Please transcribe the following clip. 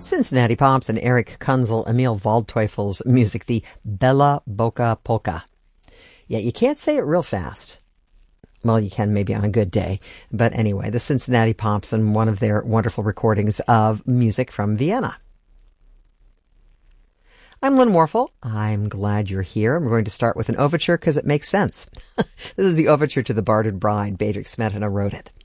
Cincinnati Pops and Eric Kunzel, Emil Waldteufel's music, the Bella Bocca Polka. Yeah, you can't say it real fast. Well, you can maybe on a good day. But anyway, the Cincinnati Pops and one of their wonderful recordings of music from Vienna. I'm Lynn Warfel. I'm glad you're here. I'm going to start with an overture because it makes sense. This is the overture to The Bard and Bride. Bedřich Smetana wrote it.